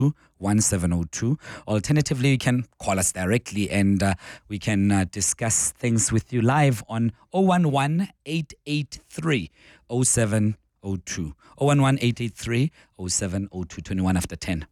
1702. Alternatively, you can call us directly and we can discuss things with you live on 011 883 0702. 011 883 0702, 21 after 10.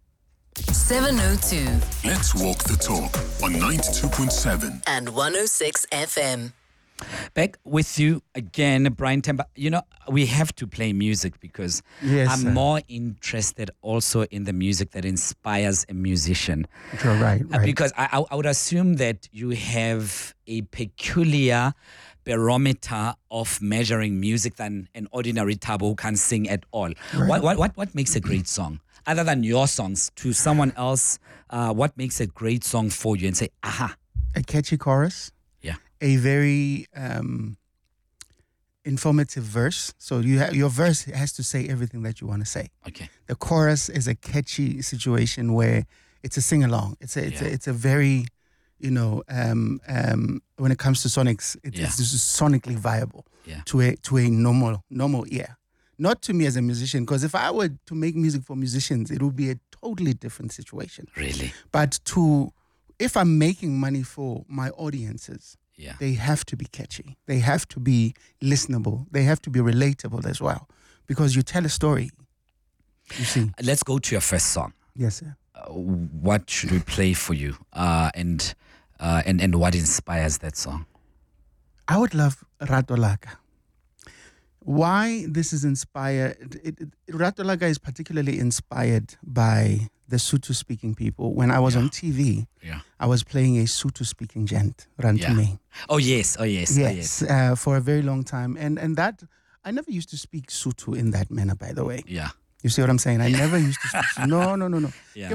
702. Let's walk the talk on 92.7 and 106 FM. Back with you again, Brian Temba. You know, we have to play music because I'm more interested also in the music that inspires a musician. You're right. Because I would assume that you have a peculiar barometer of measuring music than an ordinary Tabo who can sing at all. Right. What makes a great song? Other than your songs, to someone else, what makes a great song for you and say, aha? A catchy chorus. Yeah. A very informative verse. So your verse has to say everything that you want to say. Okay. The chorus is a catchy situation where it's a sing-along. It's a very, when it comes to sonics, it's just sonically viable to a normal ear. Not to me as a musician, because if I were to make music for musicians, it would be a totally different situation. Really? But if I'm making money for my audiences, they have to be catchy. They have to be listenable. They have to be relatable as well, because you tell a story. You see. Let's go to your first song. Yes, sir. What should we play for you? And what inspires that song? I would love Ratolaka. Why this is inspired, Ratolaka is particularly inspired by the Sotho-speaking people. When I was on TV, I was playing a Sotho-speaking gent, Rantume. Oh, yes. Yes, for a very long time. And that, I never used to speak Sotho in that manner, by the way. Yeah. You see what I'm saying? I never used to speak Sotho. No. Yeah.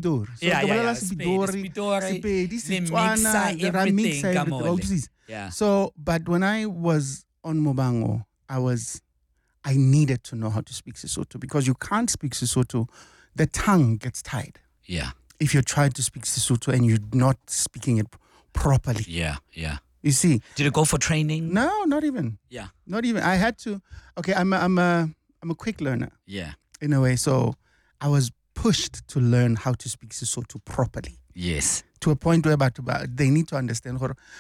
Yeah. So, but when I was on Mobango, I needed to know how to speak Sesotho, because you can't speak Sesotho. The tongue gets tied. Yeah. If you're trying to speak Sesotho and you're not speaking it properly. Yeah. You see. Did you go for training? No, not even. Yeah. Not even. I had to. Okay, I'm a quick learner. Yeah. In a way, so I was pushed to learn how to speak Sesotho properly. Yes. To a point where they need to understand.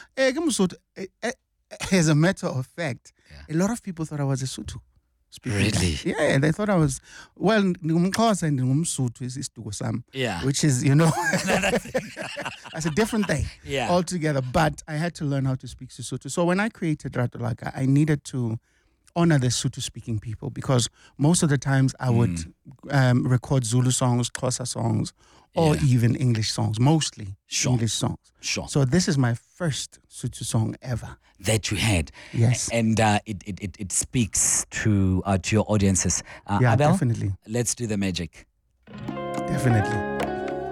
As a matter of fact, a lot of people thought I was a Sotho. Really? Yeah, they thought I was, well, Ngumxhosa and Ngumsuthu is Isituko Sam. Yeah. Which is, that's a different thing altogether. But I had to learn how to speak Sesotho. So when I created Ratolaka, I needed to honor the Sotho-speaking people, because most of the times I would record Zulu songs, Xhosa songs, or even English songs, mostly English songs. Sure. So this is my first Sotho song ever. That you had. Yes. And it speaks to your audiences. Yeah, Abel, definitely. let's do the magic. Definitely.